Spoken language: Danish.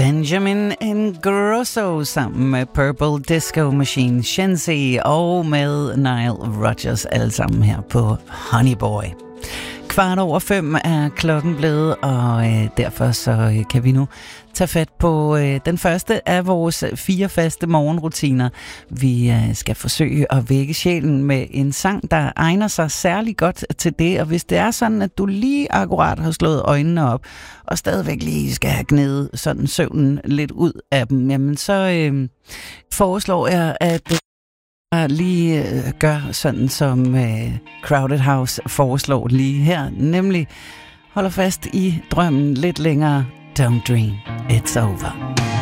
Benjamin Ingrosso sammen med Purple Disco Machine, Shenzi og med Nile Rodgers, alle sammen her på Honey Boy. 4:15 er klokken blevet, og derfor så kan vi nu tage fat på den første af vores 4 faste morgenrutiner. Vi skal forsøge at vække sjælen med en sang, der egner sig særlig godt til det, og hvis det er sådan, at du lige akkurat har slået øjnene op, og stadigvæk lige skal have gnedet sådan søvnen lidt ud af dem, jamen så foreslår jeg, at lige gør sådan som Crowded House foreslår lige her, nemlig holder fast i drømmen lidt længere. Don't dream, it's over.